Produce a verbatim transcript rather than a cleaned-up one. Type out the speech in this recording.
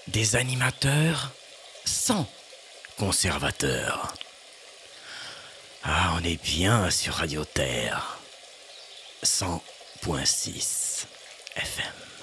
Des animateurs sans conservateurs. Ah, on est bien sur Radio Terre. cent point six F M.